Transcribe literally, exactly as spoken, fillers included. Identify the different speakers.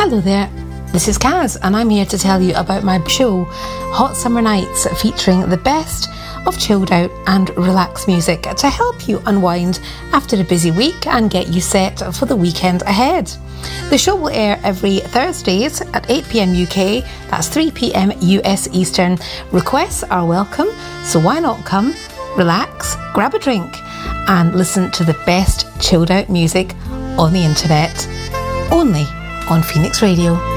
Speaker 1: Hello there, this is Kaz and I'm here to tell you about my show Hot Summer Nights, featuring the best of chilled out and relaxed music to help you unwind after a busy week and get you set for the weekend ahead. The show will air every Thursdays at eight p m U K, that's three p m U S Eastern. Requests are welcome, so why not come, relax, grab a drink and listen to the best chilled out music on the internet, only on Phoenix Radio.